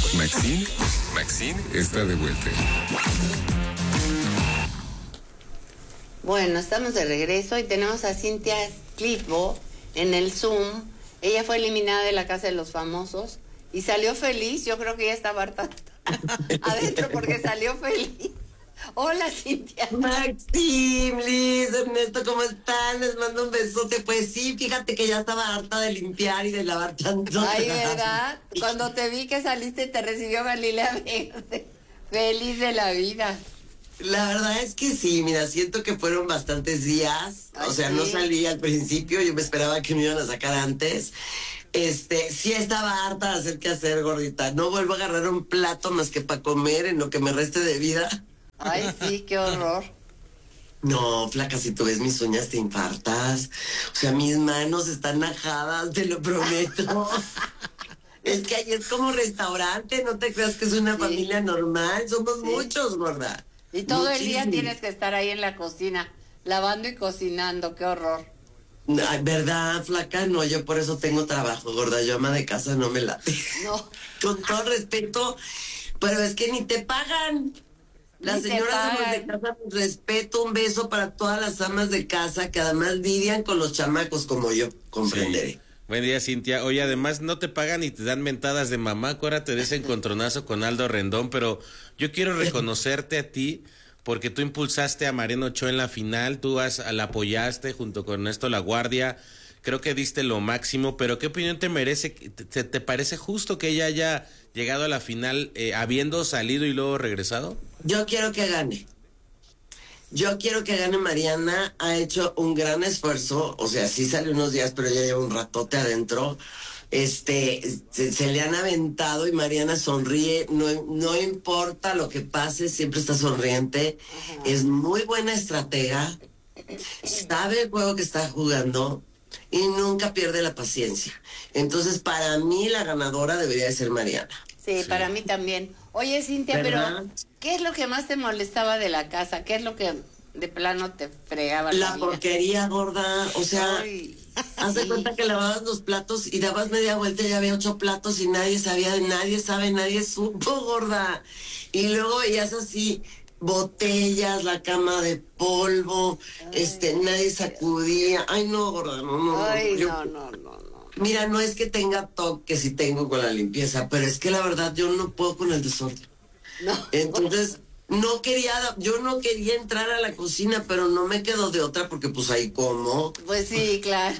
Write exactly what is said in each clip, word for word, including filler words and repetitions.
Maxine, Maxine está de vuelta. Bueno, estamos de regreso y tenemos a Cintia Clitbo en el Zoom. Ella fue eliminada de la Casa de los Famosos y salió feliz. Yo creo que ella estaba harta adentro porque salió feliz. Hola, Cintia. Maxim, Liz, Ernesto, ¿cómo están? Les mando un besote. Pues sí, fíjate que ya estaba harta de limpiar y de lavar tanto. Ay, ¿verdad? Cuando te vi que saliste te recibió Galilea Verde. Feliz de la vida. La verdad es que sí, mira, siento que fueron bastantes días. Ay, o sea, sí. no salí al principio, yo me esperaba que me iban a sacar antes. Este, sí estaba harta de hacer qué hacer, gordita. No vuelvo a agarrar un plato más que para comer en lo que me reste de vida. Ay, sí, qué horror. No, flaca, si tú ves mis uñas te infartas. O sea, mis manos están ajadas, te lo prometo. Es que ahí es como restaurante, no te creas que es una Sí. familia normal. Somos Sí. muchos, gorda. Y todo el día Muchísimos. tienes que estar ahí en la cocina, lavando y cocinando, qué horror. Ay, ¿verdad, flaca? No, yo por eso tengo trabajo, gorda. Yo ama de casa no me late. No. Con todo respeto, pero es que ni te pagan. Las Ni te señoras amas pagan. de casa, pues, respeto, un beso para todas las amas de casa que además lidian con los chamacos como yo, comprenderé. Sí. Buen día, Cintia. Oye, además no te pagan y te dan mentadas de mamá. Acuérdate de ese encontronazo con Aldo Rendón, pero yo quiero reconocerte a ti porque tú impulsaste a Mariana Ochoa en la final, tú has, la apoyaste junto con Ernesto La Guardia, creo que diste lo máximo, pero ¿qué opinión te merece? ¿Te, te parece justo que ella haya llegado a la final eh, habiendo salido y luego regresado? Yo quiero que gane. Yo quiero que gane Mariana. Ha hecho un gran esfuerzo. O sea, sí sale unos días, pero ya lleva un ratote adentro. Este, se, se le han aventado y Mariana sonríe. No, no importa lo que pase, siempre está sonriente. Ajá. Es muy buena estratega. Sabe el juego que está jugando y nunca pierde la paciencia. Entonces, para mí, la ganadora debería de ser Mariana. Sí, Sí. para mí también. Oye, Cintia, ¿Verdad? pero ¿qué es lo que más te molestaba de la casa? ¿Qué es lo que de plano te fregaba la La vida? porquería, gorda. O sea, Ay, haz de sí. cuenta que lavabas los platos y dabas media vuelta y ya había ocho platos y nadie sabía, nadie sabe, nadie supo, gorda. Y luego veías así botellas, la cama de polvo, Ay. este, nadie sacudía. Ay, no, gorda, no, no, no. Ay, Yo- no, no, no, no. Mira, no es que tenga toque, sí tengo con la limpieza, pero es que la verdad yo no puedo con el desorden. No. Entonces, no quería, yo no quería entrar a la cocina, pero no me quedó de otra porque pues ahí como. Pues sí, claro.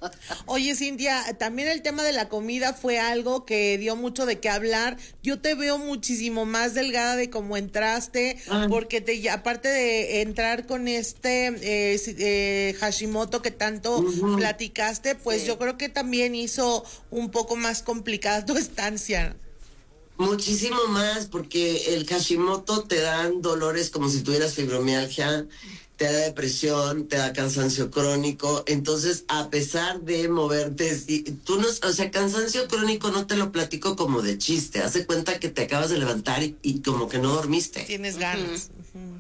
Oye, Cintia, también el tema de la comida fue algo que dio mucho de qué hablar. Yo te veo muchísimo más delgada de cómo entraste, Ah. porque te aparte de entrar con este eh, si- eh, Hashimoto que tanto Ujú. platicaste, pues Sí. yo creo que también hizo un poco más complicada tu estancia. Muchísimo más, porque el Hashimoto te dan dolores como si tuvieras fibromialgia, te da depresión, te da cansancio crónico. Entonces, a pesar de moverte, si- tú no, o sea, cansancio crónico no te lo platico como de chiste. Haz de cuenta que te acabas de levantar y, y como que no dormiste. Tienes ganas.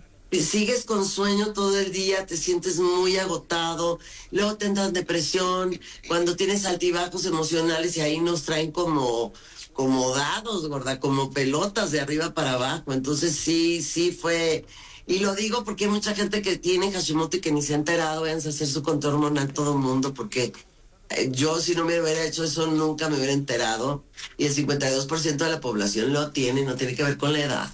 Y sigues con sueño todo el día, te sientes muy agotado, luego te entra depresión, cuando tienes altibajos emocionales y ahí nos traen como, como dados, gorda, como pelotas de arriba para abajo. Entonces sí, sí fue, y lo digo porque hay mucha gente que tiene Hashimoto y que ni se ha enterado, vayan a hacer su control hormonal todo el mundo, porque eh, yo si no me hubiera hecho eso nunca me hubiera enterado, y el cincuenta y dos por ciento de la población lo tiene, no tiene que ver con la edad.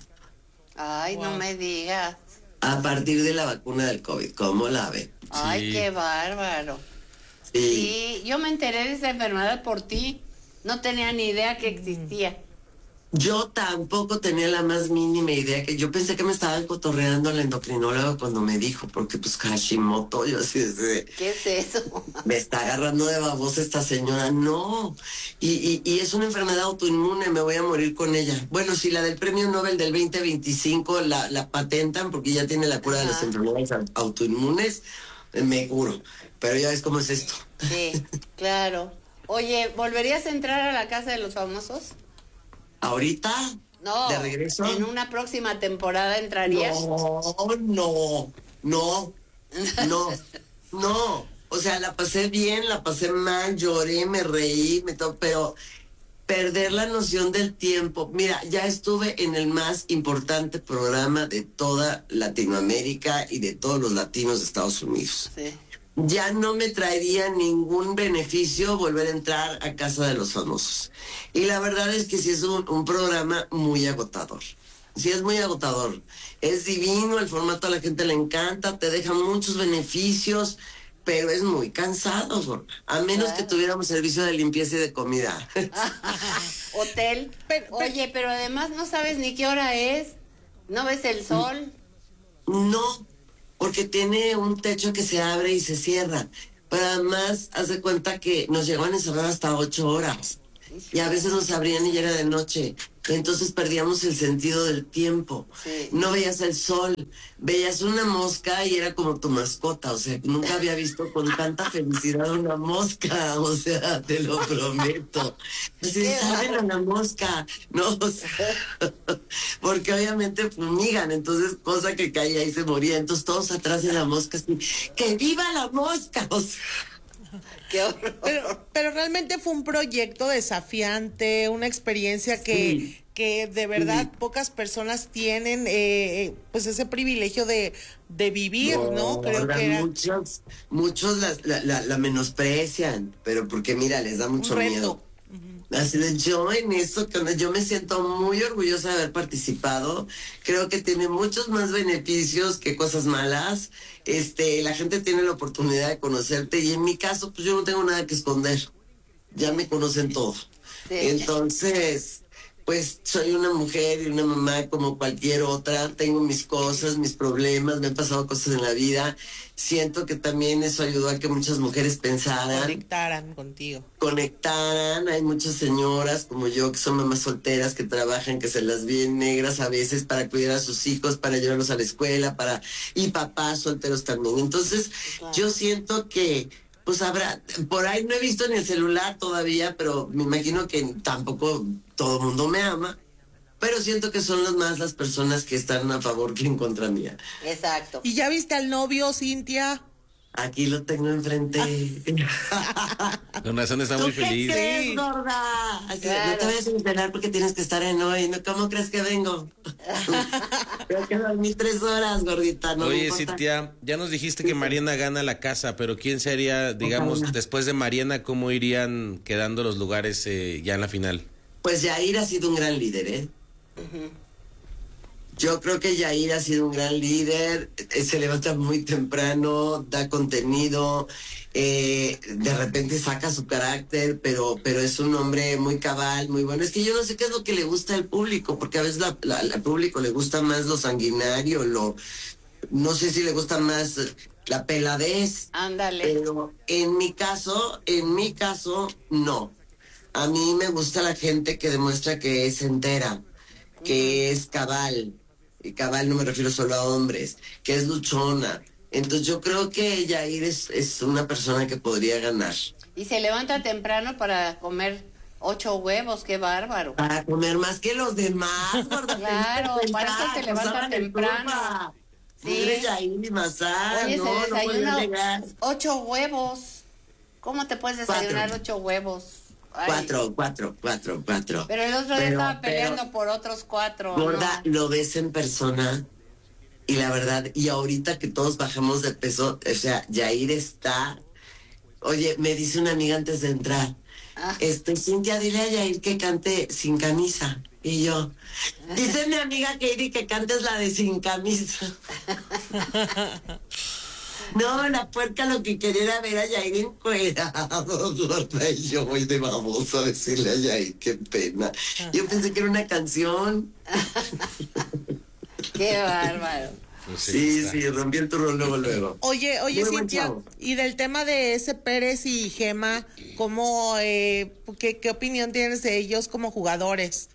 Ay, no Wow. me digas. A partir de la vacuna del COVID, ¿cómo la ve? Ay, Sí. qué bárbaro. Sí. Sí, yo me enteré de esa enfermedad por ti. No tenía ni idea que existía. Yo tampoco tenía la más mínima idea, que yo pensé que me estaba cotorreando la endocrinóloga cuando me dijo, porque pues Hashimoto, yo así de, ¿Qué es eso? me está agarrando de babosa esta señora, no, y, y, y es una enfermedad autoinmune, me voy a morir con ella. Bueno, si la del premio Nobel del veinte veinticinco la, la patentan porque ya tiene la cura de las Ajá. enfermedades au- autoinmunes, eh, me curo, pero ya ves cómo es esto. Sí, claro. Oye, ¿volverías a entrar a la casa de los famosos? ¿Ahorita? No. ¿De regreso? ¿En una próxima temporada entrarías? No, no, no, no, no. O sea, la pasé bien, la pasé mal, lloré, me reí, me to pero perder la noción del tiempo. Mira, ya estuve en el más importante programa de toda Latinoamérica y de todos los latinos de Estados Unidos. Sí. Ya no me traería ningún beneficio volver a entrar a Casa de los Famosos. Y la verdad es que sí es un, un programa muy agotador. Sí es muy agotador. Es divino, el formato a la gente le encanta, te deja muchos beneficios, pero es muy cansado, Gorda. A menos Claro. que tuviéramos servicio de limpieza y de comida. Hotel. Pero- pero- Oye, pero además no sabes ni qué hora es. ¿No ves el sol? No, porque tiene un techo que se abre y se cierra. Pero además, haz de cuenta que nos llegaban a encerrar hasta ocho horas. Y a veces nos abrían y ya era de noche. Entonces perdíamos el sentido del tiempo. Sí. No veías el sol, veías una mosca y era como tu mascota. O sea, nunca había visto con tanta felicidad una mosca. O sea, te lo prometo. Así, Qué saben a la mosca. No, o sea, porque obviamente fumigan. Entonces, cosa que caía y se moría. Entonces, todos atrás de la mosca, así, ¡que viva la mosca! O sea, Qué horror. Pero, pero realmente fue un proyecto desafiante, una experiencia que, Sí. que de verdad Sí. pocas personas tienen, eh, pues ese privilegio de, de vivir, ¿no? Creo Gorda, que era un muchos, muchos la, la, la, la menosprecian, pero porque mira, les da mucho reto. miedo. Así de yo en eso, que yo me siento muy orgullosa de haber participado. Creo que tiene muchos más beneficios que cosas malas. Este, la gente tiene la oportunidad de conocerte y en mi caso, pues yo no tengo nada que esconder. Ya me conocen todo. Sí. Entonces, pues soy una mujer y una mamá como cualquier otra. Tengo mis cosas, mis problemas, me han pasado cosas en la vida. Siento que también eso ayudó a que muchas mujeres pensaran, conectaran contigo. conectaran. Hay muchas señoras como yo que son mamás solteras que trabajan, que se las ven negras a veces para cuidar a sus hijos, para llevarlos a la escuela, para y papás solteros también. Entonces, Claro. yo siento que pues habrá, por ahí no he visto en el celular todavía, pero me imagino que tampoco todo el mundo me ama, pero siento que son las más las personas que están a favor que en contra mía. Exacto. ¿Y ya viste al novio, Cintia? Aquí lo tengo enfrente. Con razón está muy ¿Tú qué feliz. crees, Sí. gorda? Así de, Claro. no te vayas a enterar porque tienes que estar en hoy. ¿No? ¿Cómo crees que vengo? Tengo que dormir tres horas, gordita. No me Oye, importa. Cintia, ya nos dijiste que Mariana gana la casa, pero ¿quién sería, digamos, Ojalá. después de Mariana, cómo irían quedando los lugares eh, ya en la final? Pues Yair ha sido un gran líder, ¿eh? Yo creo que Yair ha sido un gran líder, eh, se levanta muy temprano, da contenido, eh, de repente saca su carácter, pero, pero es un hombre muy cabal, muy bueno. Es que yo no sé qué es lo que le gusta al público, porque a veces la, la- al público le gusta más lo sanguinario, lo, no sé si le gusta más la peladez. Ándale. Pero en mi caso, en mi caso, no. A mí me gusta la gente que demuestra que es entera, que es cabal. Y cabal no me refiero solo a hombres, que es luchona. Entonces yo creo que Yair es, es una persona que podría ganar. Y se levanta temprano para comer ocho huevos, qué bárbaro. Para comer más que los demás, gorda. Claro, Tenés que para eso pensar, se levanta nos daban el temprano. turba. Sí. Mire, Yair y Mazar, Oye, no, se no podía desayuna llegar. ocho huevos. ¿Cómo te puedes desayunar Cuatro. ocho huevos? Ay. Cuatro, cuatro, cuatro, cuatro. Pero el otro día Pero- estaba pero- peleando por otros cuatro. Gorda, ¿no? lo ves en persona y la verdad, y ahorita que todos bajamos de peso, o sea, Yair está, oye, me dice una amiga antes de entrar, Ah. este, Cintia, dile a Yair que cante sin camisa. Y yo, dice mi amiga Katie que cantes la de sin camisa. No, la puerca lo que quería era ver a Yair encuerado, gorda, y yo voy de baboso a decirle a Yair, qué pena. Yo pensé que era una canción. Qué bárbaro. Pues Sí, está. sí, rompí el turno luego, luego. Oye, oye, Muy buen Cintia, chavo. y del tema de ese Pérez y Gema, ¿cómo, eh, qué, qué opinión tienes de ellos como jugadores?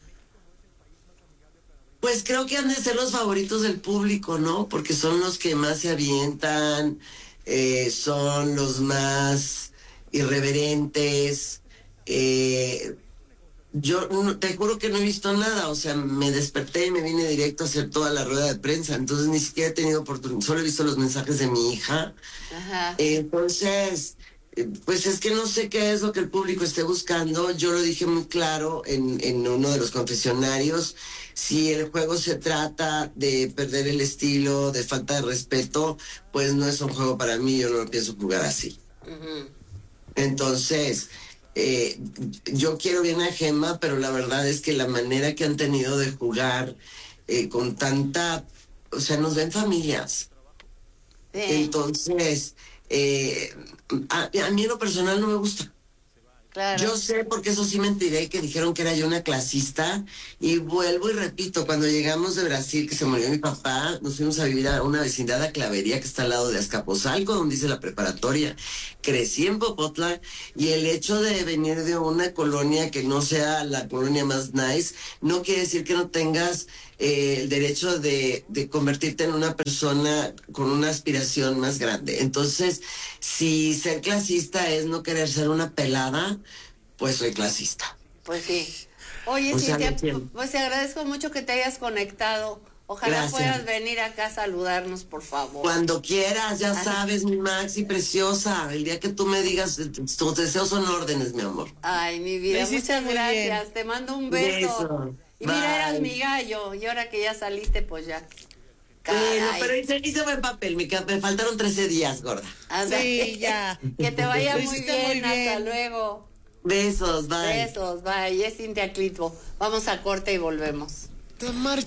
Pues creo que han de ser los favoritos del público, ¿no? Porque son los que más se avientan, eh, son los más irreverentes. eh, yo no- te juro que no he visto nada, o sea, me desperté y me vine directo a hacer toda la rueda de prensa, entonces ni siquiera he tenido oportunidad, solo he visto los mensajes de mi hija. Ajá. Entonces, Pues es que no sé qué es lo que el público esté buscando. Yo lo dije muy claro en, en uno de los confesionarios. Si el juego se trata de perder el estilo, de falta de respeto, pues no es un juego para mí, yo no lo pienso jugar así. Ujú. Entonces, eh, yo quiero bien a Gemma, pero la verdad es que la manera que han tenido de jugar eh, con tanta, o sea, nos ven familias. Sí. Entonces, eh, a, a mí en lo personal no me gusta. Claro. Yo sé, porque eso sí me enteré, que dijeron que era yo una clasista, y vuelvo y repito, cuando llegamos de Brasil, que se murió mi papá, nos fuimos a vivir a una vecindad a Clavería, que está al lado de Azcapotzalco, donde dice la preparatoria. Crecí en Popotla, y el hecho de venir de una colonia que no sea la colonia más nice, no quiere decir que no tengas eh, el derecho de, de convertirte en una persona con una aspiración más grande. Entonces, si ser clasista es no querer ser una pelada, pues soy clasista. Pues sí. Oye, O sea, Cintia, no entiendo. pues te agradezco mucho que te hayas conectado. Ojalá Gracias. puedas venir acá a saludarnos, por favor. Cuando quieras, ya Ay. sabes, mi Maxi preciosa. El día que tú me digas, eh, tus deseos son órdenes, mi amor. Ay, mi vida, Lo hiciste muchas muy gracias. bien. Te mando un beso. Beso. Y mira, Bye. eras mi gallo. Y ahora que ya saliste, pues ya. Bueno, Caray. pero hice, hice buen papel, me, ca- me faltaron trece días, gorda. Ándale. Sí, ya. Que te vaya Lo muy hiciste bien. muy bien. Hasta luego. Besos, bye. Besos, bye. Es Cintia Clitbo. Vamos a corte y volvemos. Te marchas.